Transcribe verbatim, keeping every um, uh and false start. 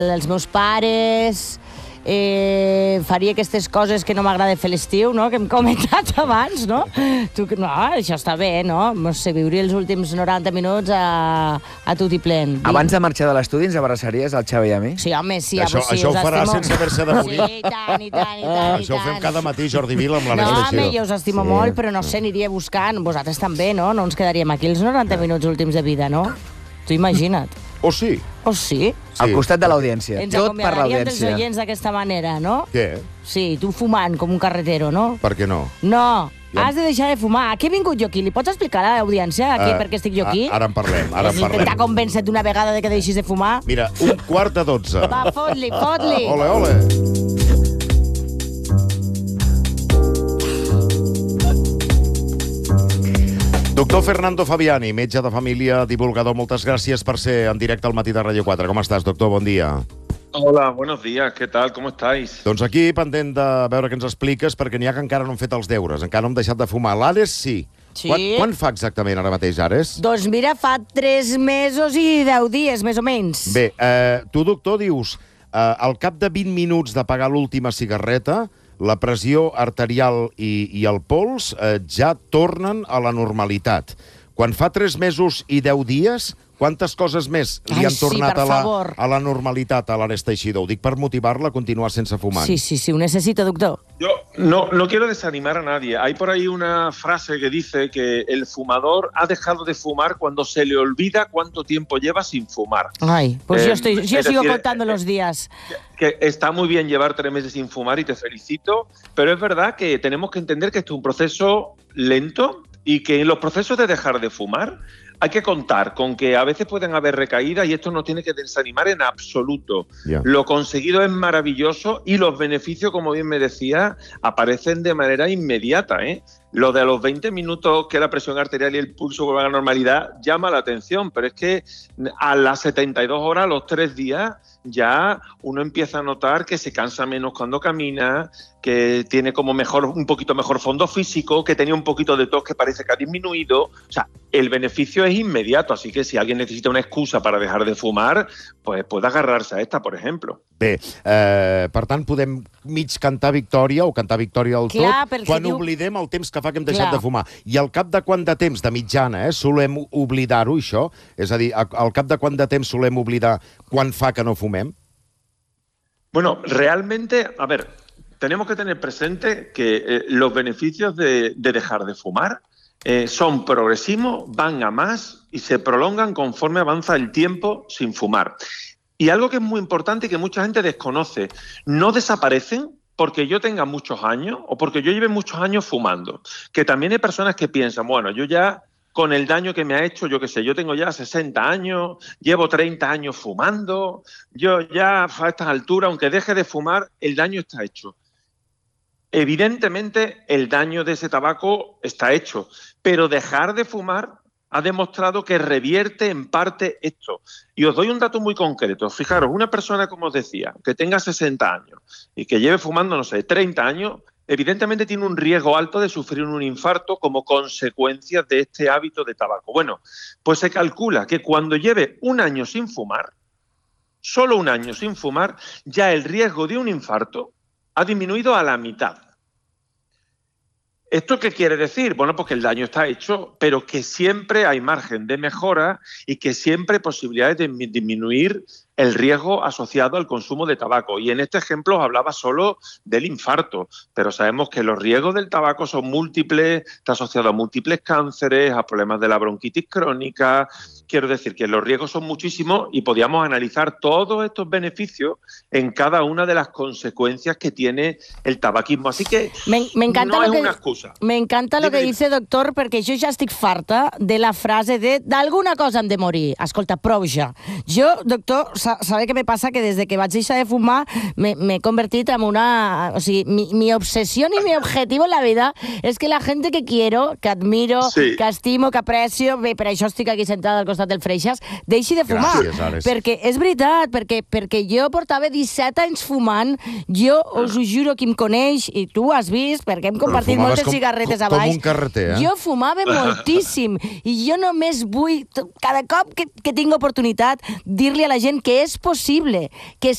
els meus pares, eh, faria aquestes coses que no m'agrada fer l'estiu, no?, que hem comentat abans, no? Tu, no, això està bé, no? No sé, viure els últims noranta minuts a, a tot i plen. Abans de marxar de l'estudi ens abraçaries al Xavi i a mi? Sí, home, sí. Això, sí, això ho farà estimo... sense haver-se de morir. Sí, i tant, i tant, i tant. Això ho fem cada matí, Jordi Vila, amb No, l'Anestació. home, jo us estimo sí. molt, però no sé, aniria buscant. Vosaltres també, no? No ens quedaríem aquí els noranta minuts últims de vida, no? Tu imagina't. O sí? O sí? Sí. Al costat de l'audiència. Ens Tot per acomiadaríem dels l'audiència. oients d'aquesta manera, no? Què? Sí, tu fumant com un carretero, no? Per què no? No, Ja. has de deixar de fumar. Aquí he vingut jo aquí. Li pots explicar a l'audiència aquí Eh, per què estic jo aquí? Ara en parlem, ara en És intentar parlem. convèncer-te una vegada de que deixis de fumar. Mira, un quart de dotze. Va, fot-li, fot-li. Ole, ole. Doctor Fernando Fabiani, metge de família, divulgador, moltes gràcies per ser en directe al matí de Ràdio quatre. Com estàs, doctor? Bon dia. Hola, buenos días, ¿qué tal? ¿Cómo estáis? Doncs aquí, pendent de veure què ens expliques, perquè n'hi ha que encara no han fet els deures, encara no hem deixat de fumar. L'Ares sí. Sí. Quan, quan fa exactament ara mateix, Ares? Doncs mira, fa tres mesos i deu dies, més o menys. Bé, eh, tu, doctor, dius, eh, al cap de vint minuts d'apagar l'última cigarreta, la pressió arterial i, i el pols eh, ja tornen a la normalitat. Quan fa tres mesos i deu dies, quantes coses més li Ai, han sí, tornat per a, la, favor. a la normalitat a l'Ares Teixidó? Ho dic per motivar-la a continuar sense fumar. Sí, sí, sí, ho necessito, doctor. Yo no, no quiero desanimar a nadie. Hay por ahí una frase que dice que el fumador ha dejado de fumar cuando se le olvida cuánto tiempo lleva sin fumar. Ay, pues Eh, yo, estoy, yo es sigo decir, contando los días. Que está muy bien llevar tres meses sin fumar y te felicito, pero es verdad que tenemos que entender que esto es un proceso lento y que en los procesos de dejar de fumar hay que contar con que a veces pueden haber recaídas y esto no tiene que desanimar en absoluto. Ya. Lo conseguido es maravilloso y los beneficios, como bien me decía, aparecen de manera inmediata, ¿eh? Lo de los veinte minutos que la presión arterial y el pulso vuelvan a la normalidad llama la atención, pero es que a las setenta y dos horas, a los tres días, ya uno empieza a notar que se cansa menos cuando camina, que tiene como mejor, un poquito mejor fondo físico, que tenía un poquito de tos que parece que ha disminuido. O sea, el beneficio es inmediato, así que si alguien necesita una excusa para dejar de fumar, pues puede agarrarse a esta, por ejemplo. Bé, eh, per tant, podem mig cantar victòria o cantar victòria del Clar, tot perquè quan diu- oblidem el temps que fa que hem deixat Clar. de fumar. I al cap de quant de temps, de mitjana, eh, solem oblidar-ho, això? És a dir, a- al cap de quant de temps solem oblidar quan fa que no fumem? Bueno, realmente, a ver, tenemos que tener presente que eh, los beneficios de, de dejar de fumar eh, son progresivos, van a más y se prolongan conforme avanza el tiempo sin fumar. Y algo que es muy importante y que mucha gente desconoce, no desaparecen porque yo tenga muchos años o porque yo lleve muchos años fumando. Que también hay personas que piensan, bueno, yo ya con el daño que me ha hecho, yo qué sé, yo tengo ya sesenta años, llevo treinta años fumando, yo ya a estas alturas, aunque deje de fumar, el daño está hecho. Evidentemente, el daño de ese tabaco está hecho, pero dejar de fumar ha demostrado que revierte en parte esto. Y os doy un dato muy concreto. Fijaros, una persona, como os decía, que tenga sesenta años y que lleve fumando, no sé, treinta años, evidentemente tiene un riesgo alto de sufrir un infarto como consecuencia de este hábito de tabaco. Bueno, pues se calcula que cuando lleve un año sin fumar, solo un año sin fumar, ya el riesgo de un infarto ha disminuido a la mitad. ¿Esto qué quiere decir? Bueno, pues que el daño está hecho, pero que siempre hay margen de mejora y que siempre hay posibilidades de disminuir el riesgo asociado al consumo de tabaco. Y en este ejemplo os hablaba solo del infarto, pero sabemos que los riesgos del tabaco son múltiples, está asociado a múltiples cánceres, a problemas de la bronquitis crónica. Quiero decir que los riesgos son muchísimos y podíamos analizar todos estos beneficios en cada una de las consecuencias que tiene el tabaquismo. Así que Me, me encanta no lo es que, una excusa. Me encanta lo Dime, que dime. dice, doctor, perquè jo ja estic farta de la frase de d'alguna cosa hem de morir. Escolta, prou ja. Jo, doctor, sa sabe què me passa? Que des de que vaig deixar de fumar m'he convertit en una... O sigui, mi, mi obsesión y mi objetivo en la vida es que la gente que quiero, que admiro, Sí. que estimo, que aprecio, bé, per això estic aquí sentada al costat del Freixas, deixi de fumar. Gràcies, Ares. Perquè és veritat, perquè, perquè jo portava disset anys fumant, jo us ho juro, qui em coneix, i tu has vist, perquè hem compartit fumaves moltes com- cigarretes com a baix. un carreter, eh? Jo fumava moltíssim, i jo només vull, cada cop que, que tinc oportunitat, dir-li a la gent que és possible, que